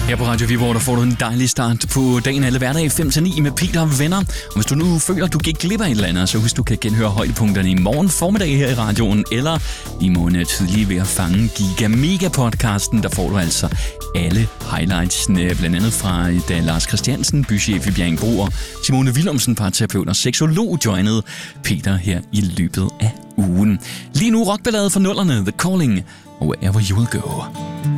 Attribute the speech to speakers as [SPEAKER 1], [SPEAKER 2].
[SPEAKER 1] Her på Radio Viborg, der får du en dejlig start på dagen alle hverdage 5-9 med Peter og venner. Og hvis du nu føler, at du gik glip af et eller andet, så husk, du kan genhøre højdepunkterne i morgen formiddag her i radioen, eller i morgen tidlig ved at fange Giga Mega podcasten. Der får du altså alle highlightsene, blandt andet fra da Lars Christiansen, bychef i Bjerringbro, og Simone Willumsen, parterapeut og seksolog, joinede Peter her i løbet af ugen. Lige nu rockballade for nullerne, The Calling, og Wherever You Will Go.